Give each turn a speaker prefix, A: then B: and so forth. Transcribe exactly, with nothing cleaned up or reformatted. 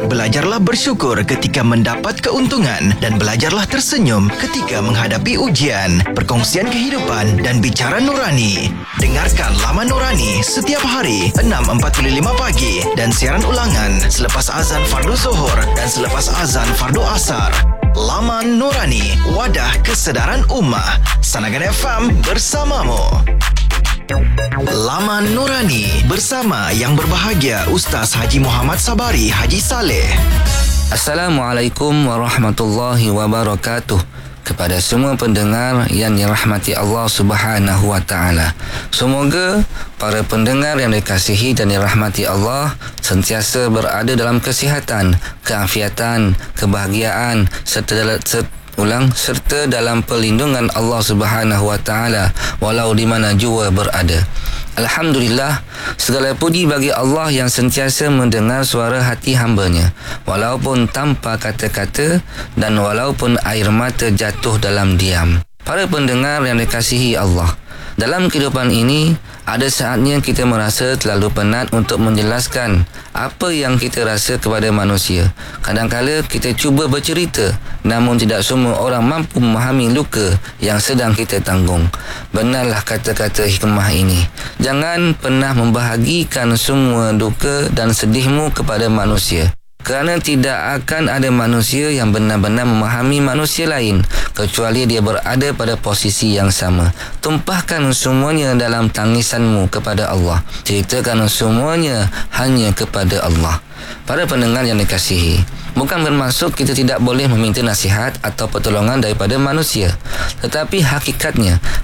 A: Belajarlah bersyukur ketika mendapat keuntungan dan belajarlah tersenyum ketika menghadapi ujian. Perkongsian kehidupan dan bicara nurani. Dengarkan Laman Nurani setiap hari enam empat puluh lima pagi dan siaran ulangan selepas azan fardu zuhur dan selepas azan fardu asar. Laman Nurani, wadah kesedaran ummah. Sanagan F M bersamamu. Laman Nurani bersama yang berbahagia Ustaz Haji Muhammad Sabari Haji Saleh.
B: Assalamualaikum warahmatullahi wabarakatuh. Kepada semua pendengar yang dirahmati Allah Subhanahu wa taala. Semoga para pendengar yang dikasihi dan dirahmati Allah sentiasa berada dalam kesihatan, keafiatan, kebahagiaan serta serta ulang serta dalam perlindungan Allah Subhanahu wa taala walau di mana jua berada. Alhamdulillah, segala puji bagi Allah yang sentiasa mendengar suara hati hamba-Nya walaupun tanpa kata-kata dan walaupun air mata jatuh dalam diam. Para pendengar yang dikasihi Allah, dalam kehidupan ini ada saatnya kita merasa terlalu penat untuk menjelaskan apa yang kita rasa kepada manusia. Kadang-kala kita cuba bercerita, namun tidak semua orang mampu memahami luka yang sedang kita tanggung. Benarlah kata-kata hikmah ini. Jangan pernah membahagikan semua duka dan sedihmu kepada manusia. Kerana tidak akan ada manusia yang benar-benar memahami manusia lain kecuali dia berada pada posisi yang sama. Tumpahkan semuanya dalam tangisanmu kepada Allah. Ceritakan semuanya hanya kepada Allah. Para pendengar yang dikasihi, bukan bermaksud kita tidak boleh meminta nasihat atau pertolongan daripada manusia. Tetapi hakikatnya,